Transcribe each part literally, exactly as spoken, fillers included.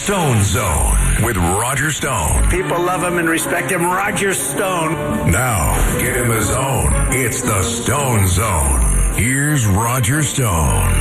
Stone Zone with Roger Stone. People love him and respect him. Roger Stone. Now, get in the zone. It's the Stone Zone. Here's Roger Stone.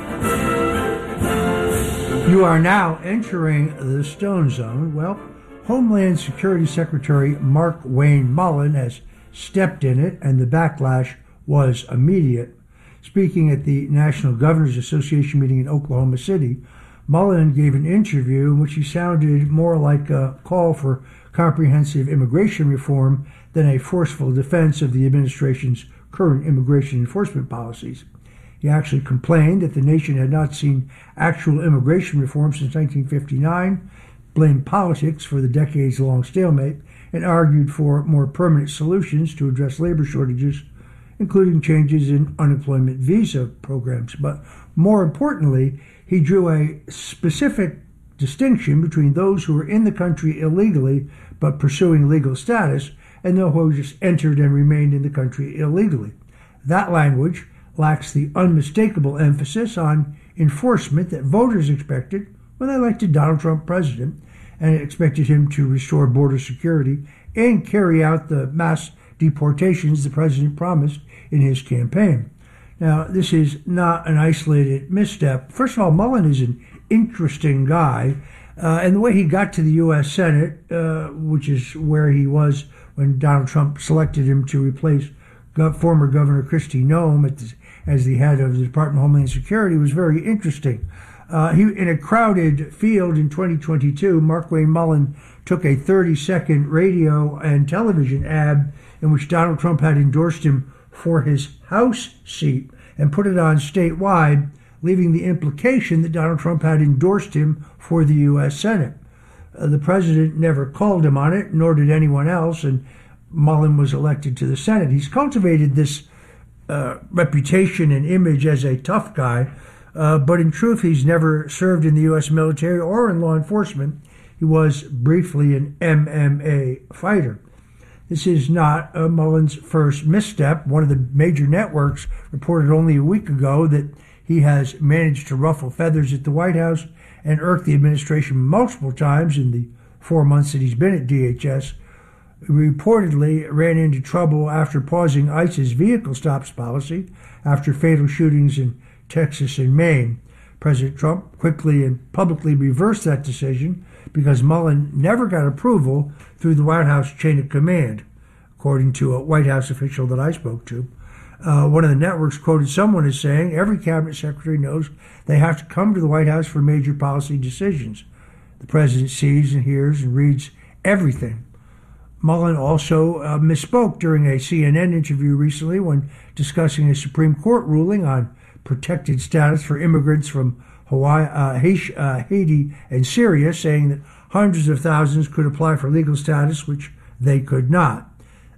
You are now entering the Stone Zone. Well, Homeland Security Secretary Mark Wayne Mullen has stepped in it, and the backlash was immediate. Speaking at the National Governors Association meeting in Oklahoma City, Mullen gave an interview in which he sounded more like a call for comprehensive immigration reform than a forceful defense of the administration's current immigration enforcement policies. He actually complained that the nation had not seen actual immigration reform since nineteen fifty-nine, blamed politics for the decades-long stalemate, and argued for more permanent solutions to address labor shortages, including changes in unemployment visa programs. But more importantly, he drew a specific distinction between those who were in the country illegally but pursuing legal status and those who just entered and remained in the country illegally. That language lacks the unmistakable emphasis on enforcement that voters expected when they elected Donald Trump president and expected him to restore border security and carry out the mass deportations the president promised in his campaign. Now, this is not an isolated misstep. First of all, Mullen is an interesting guy, uh, and the way he got to the U S Senate, uh, which is where he was when Donald Trump selected him to replace Gov- former Governor Kristi Noem at the, as the head of the Department of Homeland Security, was very interesting. Uh, he, in a crowded field in twenty twenty-two, Mark Wayne Mullen took a thirty-second radio and television ad in which Donald Trump had endorsed him for his House seat and put it on statewide, leaving the implication that Donald Trump had endorsed him for the U S Senate. Uh, the president never called him on it, nor did anyone else, and Mullen was elected to the Senate. He's cultivated this uh, reputation and image as a tough guy, uh, but in truth, he's never served in the U S military or in law enforcement. He was briefly an M M A fighter. This is not uh, Mullen's first misstep. One of the major networks reported only a week ago that he has managed to ruffle feathers at the White House and irk the administration multiple times in the four months that he's been at D H S. He reportedly ran into trouble after pausing ICE's vehicle stops policy after fatal shootings in Texas and Maine. President Trump quickly and publicly reversed that decision because Mullen never got approval through the White House chain of command, according to a White House official that I spoke to. Uh, one of the networks quoted someone as saying, every cabinet secretary knows they have to come to the White House for major policy decisions. The president sees and hears and reads everything. Mullen also uh, misspoke during a C N N interview recently when discussing a Supreme Court ruling on protected status for immigrants from Hawaii, uh, Haiti, uh, Haiti and Syria, saying that hundreds of thousands could apply for legal status, which they could not.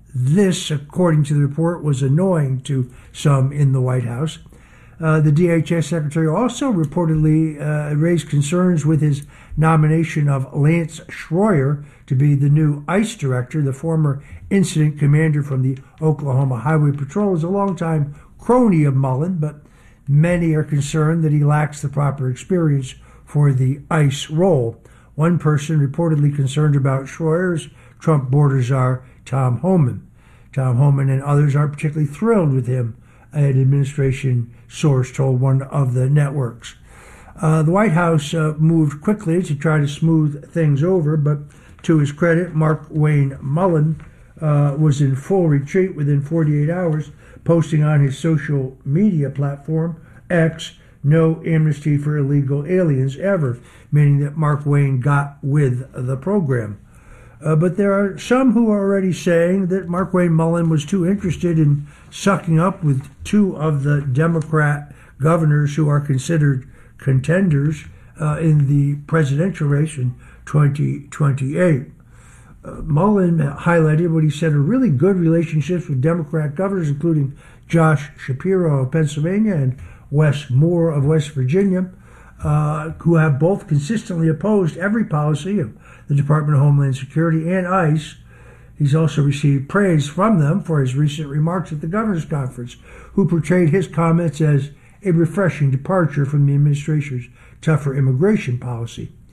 This, according to the report, was annoying to some in the White House. Uh, the D H S secretary also reportedly uh, raised concerns with his nomination of Lance Schroyer to be the new ICE director. The former incident commander from the Oklahoma Highway Patrol is a longtime crony of Mullen, but many are concerned that he lacks the proper experience for the ICE role. One person reportedly concerned about Schroyer's Trump border czar, Tom Homan. Tom Homan and others aren't particularly thrilled with him, an administration source told one of the networks. Uh, the White House uh, moved quickly to try to smooth things over, but to his credit, Mark Wayne Mullen uh, was in full retreat within forty-eight hours, posting on his social media platform, X, no amnesty for illegal aliens ever, meaning that Mark Wayne got with the program. Uh, but there are some who are already saying that Mark Wayne Mullen was too interested in sucking up with two of the Democrat governors who are considered contenders uh, in the presidential race in twenty twenty-eight. Uh, Mullen highlighted what he said are really good relationships with Democrat governors, including Josh Shapiro of Pennsylvania and Wes Moore of West Virginia, uh, who have both consistently opposed every policy of the Department of Homeland Security and ICE. He's also received praise from them for his recent remarks at the Governor's Conference, who portrayed his comments as a refreshing departure from the administration's tougher immigration policy.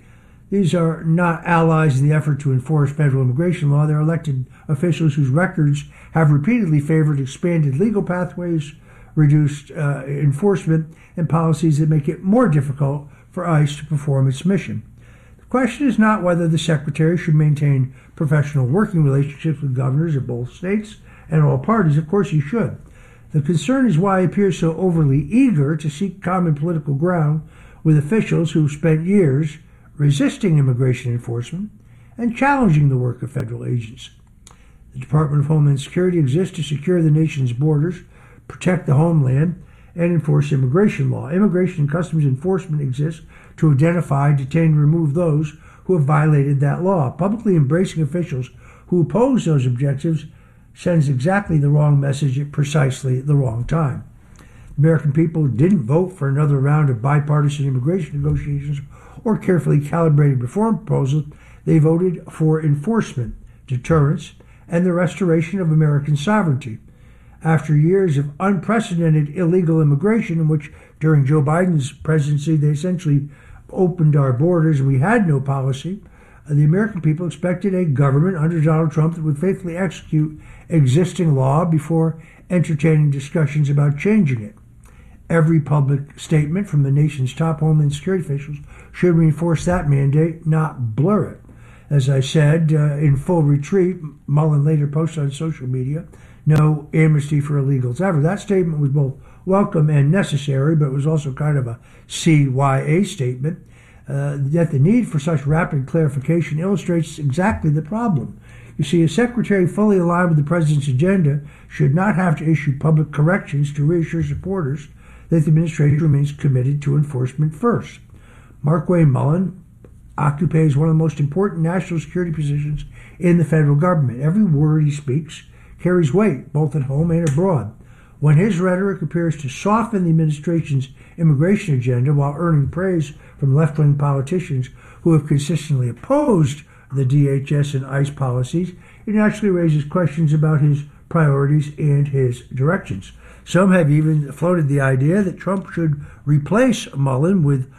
These are not allies in the effort to enforce federal immigration law. They're elected officials whose records have repeatedly favored expanded legal pathways, reduced uh, enforcement, and policies that make it more difficult for ICE to perform its mission. The question is not whether the Secretary should maintain professional working relationships with governors of both states and all parties. Of course he should. The concern is why he appears so overly eager to seek common political ground with officials who've spent years resisting immigration enforcement and challenging the work of federal agents. The Department of Homeland Security exists to secure the nation's borders, protect the homeland, and enforce immigration law. Immigration and Customs Enforcement exists to identify, detain, and remove those who have violated that law. Publicly embracing officials who oppose those objectives sends exactly the wrong message at precisely the wrong time. The American people didn't vote for another round of bipartisan immigration negotiations or carefully calibrated reform proposals. They voted for enforcement, deterrence, and the restoration of American sovereignty. After years of unprecedented illegal immigration, in which during Joe Biden's presidency they essentially opened our borders and we had no policy, the American people expected a government under Donald Trump that would faithfully execute existing law before entertaining discussions about changing it. Every public statement from the nation's top Homeland Security officials should reinforce that mandate, not blur it. As I said, uh, in full retreat, Mullen later posted on social media, no amnesty for illegals ever. That statement was both welcome and necessary, but it was also kind of a C Y A statement. Uh, yet the need for such rapid clarification illustrates exactly the problem. You see, a secretary fully aligned with the president's agenda should not have to issue public corrections to reassure supporters that the administration remains committed to enforcement first. Mark Wayne Mullen occupies one of the most important national security positions in the federal government. Every word he speaks carries weight, both at home and abroad. When his rhetoric appears to soften the administration's immigration agenda while earning praise from left-wing politicians who have consistently opposed the D H S and ICE policies, it naturally raises questions about his priorities and his directions. Some have even floated the idea that Trump should replace Mullen with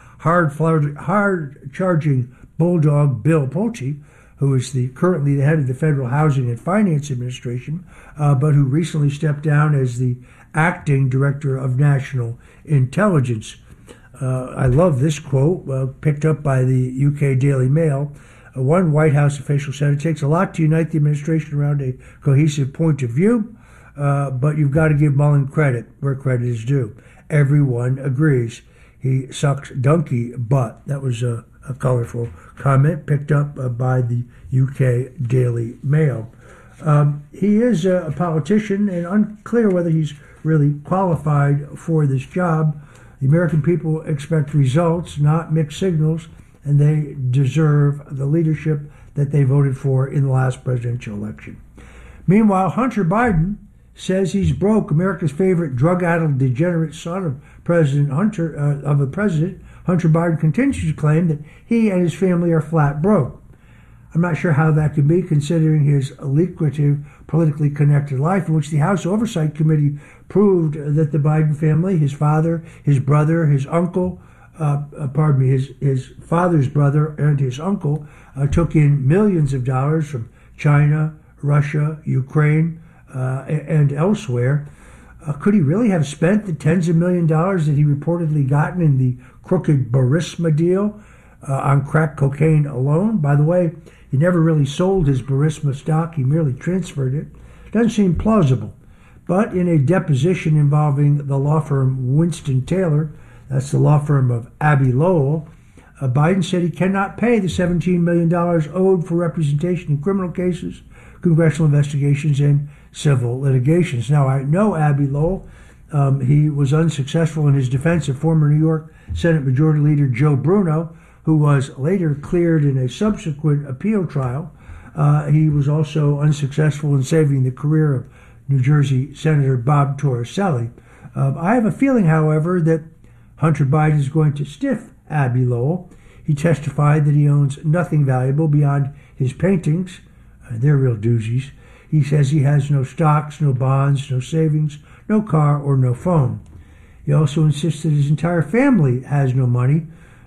hard-charging bulldog Bill Pulte, who is the currently the head of the Federal Housing and Finance Administration, uh, but who recently stepped down as the acting director of national intelligence. Uh, I love this quote, uh, picked up by the U K Daily Mail. Uh, one White House official said, "It takes a lot to unite the administration around a cohesive point of view, uh, but you've got to give Mullen credit where credit is due. Everyone agrees. He sucks donkey butt." That was a, a colorful comment picked up uh, by the U K Daily Mail. Um, he is a, a politician and unclear whether he's really qualified for this job. The American people expect results, not mixed signals, and they deserve the leadership that they voted for in the last presidential election. Meanwhile, Hunter Biden says he's broke. America's favorite drug-addled degenerate son of President Hunter, uh, of the president, Hunter Biden, continues to claim that he and his family are flat broke. I'm not sure how that could be, considering his lucrative, politically connected life, in which the House Oversight Committee proved that the Biden family, his father, his brother, his uncle, uh, uh, pardon me, his, his father's brother and his uncle uh, took in millions of dollars from China, Russia, Ukraine, uh, and elsewhere. Uh, could he really have spent the tens of million dollars that he reportedly gotten in the crooked Burisma deal uh, on crack cocaine alone? By the way, he never really sold his Burisma stock. He merely transferred it. Doesn't seem plausible. But in a deposition involving the law firm Winston Taylor, that's the law firm of Abbe Lowell, uh, Biden said he cannot pay the seventeen million dollars owed for representation in criminal cases, congressional investigations, and civil litigations. Now, I know Abbe Lowell. Um, he was unsuccessful in his defense of former New York Senate Majority Leader Joe Bruno, who was later cleared in a subsequent appeal trial. Uh, he was also unsuccessful in saving the career of New Jersey Senator Bob Torricelli. Uh, I have a feeling, however, that Hunter Biden is going to stiff Abbe Lowell. He testified that he owns nothing valuable beyond his paintings. Uh, they're real doozies. He says he has no stocks, no bonds, no savings, no car, or no phone. He also insists that his entire family has no money,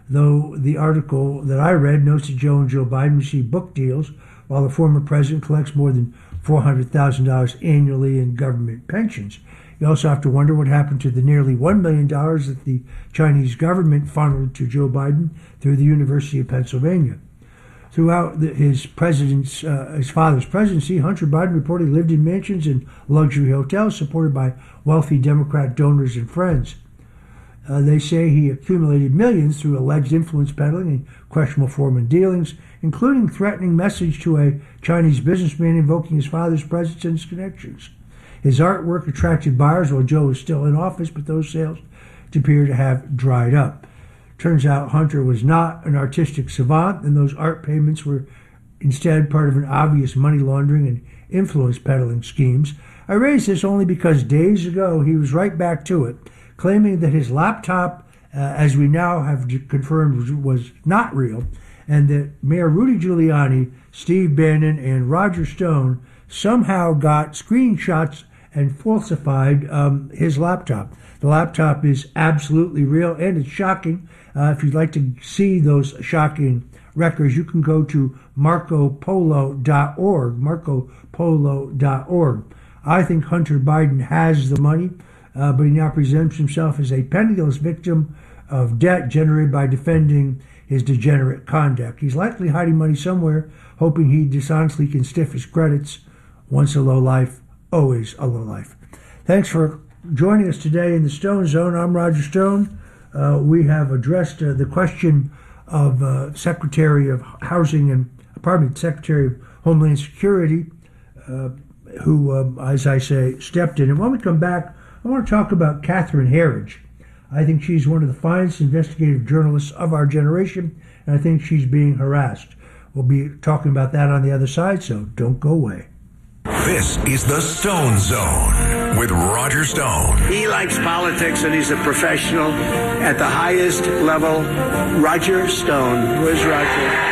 though the article that I read notes that Joe and Joe Biden receive book deals while the former president collects more than four hundred thousand dollars annually in government pensions. You also have to wonder what happened to the nearly one million dollars that the Chinese government funneled to Joe Biden through the University of Pennsylvania. Throughout the, his president's, uh, his father's presidency, Hunter Biden reportedly lived in mansions and luxury hotels supported by wealthy Democrat donors and friends. Uh, they say he accumulated millions through alleged influence peddling and questionable foreign dealings, including threatening message to a Chinese businessman invoking his father's presence and his connections. His artwork attracted buyers while Joe was still in office, but those sales appear to have dried up. Turns out Hunter was not an artistic savant, and those art payments were instead part of an obvious money laundering and influence peddling schemes. I raise this only because days ago he was right back to it, claiming that his laptop, uh, as we now have confirmed, was, was not real, and that Mayor Rudy Giuliani, Steve Bannon, and Roger Stone somehow got screenshots and falsified um, his laptop. The laptop is absolutely real, and it's shocking. Uh, if you'd like to see those shocking records, you can go to marco polo dot org, marco polo dot org. I think Hunter Biden has the money, uh, but he now presents himself as a penniless victim of debt generated by defending his degenerate conduct. He's likely hiding money somewhere, hoping he dishonestly can stiff his credits. Once a lowlife, always a lowlife. Thanks for joining us today in the Stone Zone. I'm Roger Stone. Uh, we have addressed uh, the question of uh, Secretary of Housing and, pardon me, Secretary of Homeland Security, uh, who, um, as I say, stepped in. And when we come back, I want to talk about Catherine Herridge. I think she's one of the finest investigative journalists of our generation, and I think she's being harassed. We'll be talking about that on the other side, so don't go away. This is the Stone Zone with Roger Stone. He likes politics and he's a professional at the highest level. Roger Stone. Where's Roger?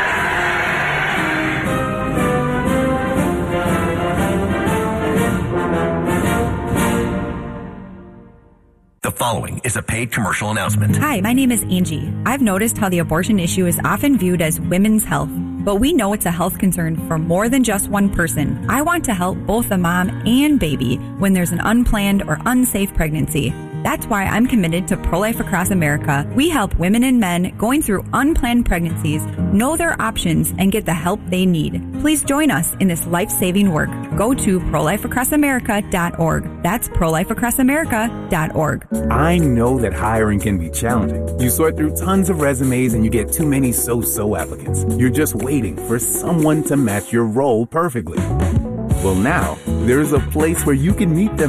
The following is a paid commercial announcement. Hi, my name is Angie. I've noticed how the abortion issue is often viewed as women's health, but we know it's a health concern for more than just one person. I want to help both the mom and baby when there's an unplanned or unsafe pregnancy. That's why I'm committed to Pro-Life Across America. We help women and men going through unplanned pregnancies know their options and get the help they need. Please join us in this life-saving work. Go to pro life across america dot org. That's pro life across america dot org. I know that hiring can be challenging. You sort through tons of resumes and you get too many so-so applicants. You're just waiting for someone to match your role perfectly. Well, now, there's a place where you can meet them